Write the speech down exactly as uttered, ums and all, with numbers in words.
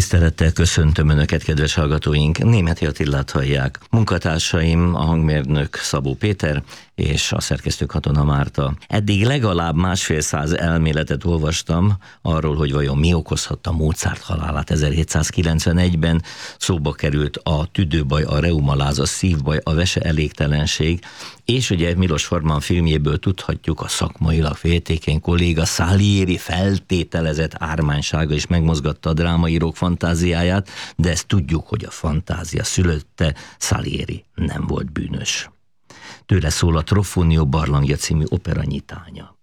Tisztelettel köszöntöm Önöket, kedves hallgatóink! Németi Attilát hallják. Munkatársaim a hangmérnök Szabó Péter és a szerkesztő Katona Márta. Eddig legalább másfél száz elméletet olvastam arról, hogy vajon mi okozhatta Mozart halálát ezerhétszázkilencvenegyben. Szóba került a tüdőbaj, a reumaláz, a szívbaj, a veseelégtelenség, és ugye Milos Forman filmjéből tudhatjuk, a szakmailag féltékeny kolléga Salieri feltételezett ármánysága is megmozgatta a drámaírók fantáziáját, de ezt tudjuk, hogy a fantázia szülötte, Salieri nem volt bűnös. Tőle szól a Trofonio barlangja című opera nyitánya.